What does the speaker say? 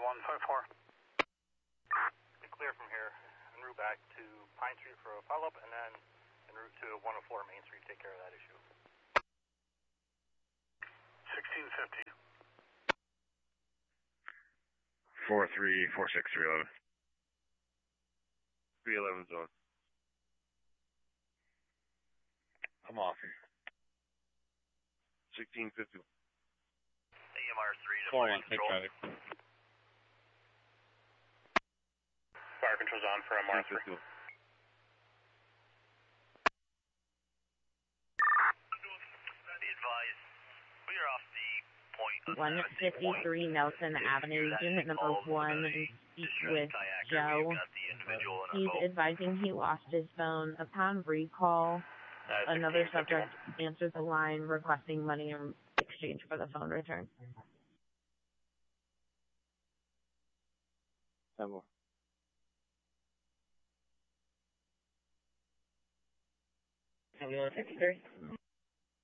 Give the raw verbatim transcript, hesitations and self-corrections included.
one five four. Be clear from here. En route back to Pine Street for a follow-up, and then en route to one oh four Main Street, take care of that issue. sixteen fifty. four three four six three eleven. three eleven zone. I'm off here. sixteen fifty. A M R three to four fire one, take control. traffic. Fire control's on for M R three. Be advised, we are off the point of one fifty-three Nelson Avenue, unit number one, and speak with Joe. He's advising he lost his phone. Upon recall, another subject answered the line requesting money in exchange for the phone return. ten more. six three.